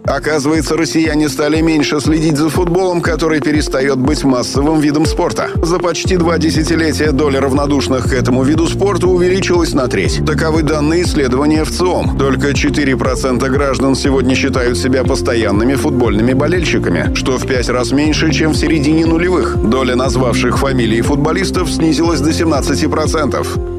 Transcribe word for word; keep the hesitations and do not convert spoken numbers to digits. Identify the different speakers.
Speaker 1: Оказывается, россияне стали меньше следить за футболом, который перестает быть массовым видом спорта. За почти два десятилетия доля равнодушных к этому виду спорта увеличилась на треть. Таковы данные исследования в ЦИОМ. Только четыре процента граждан сегодня считают себя постоянными футбольными болельщиками, что в пять раз меньше, чем в середине нулевых. Доля назвавших фамилии футболистов снизилась до семнадцати процентов.